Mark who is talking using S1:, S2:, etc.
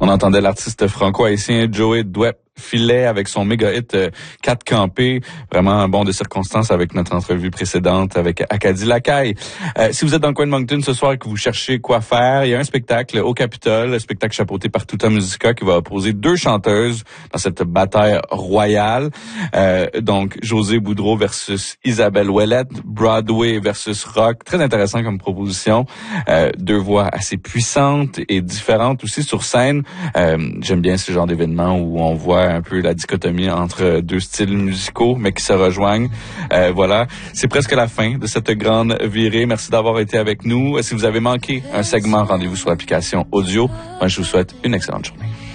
S1: On entendait l'artiste franco-haïtien Joey Dwep Filet avec son méga hit 4 campés, vraiment un bond de circonstances avec notre entrevue précédente avec Acadie Lacaille. Si vous êtes dans le coin de Moncton ce soir et que vous cherchez quoi faire, il y a un spectacle au Capitole, un spectacle chapeauté par Tuta Musica qui va opposer 2 chanteuses dans cette bataille royale. Donc José Boudreau versus Isabelle Ouellette, Broadway versus rock, très intéressant comme proposition. 2 voix assez puissantes et différentes aussi sur scène. J'aime bien ce genre d'événement où on voit un peu la dichotomie entre 2 styles musicaux, mais qui se rejoignent. Voilà, c'est presque la fin de cette grande virée. Merci d'avoir été avec nous. Si vous avez manqué un segment, rendez-vous sur l'application audio. Moi, je vous souhaite une excellente journée.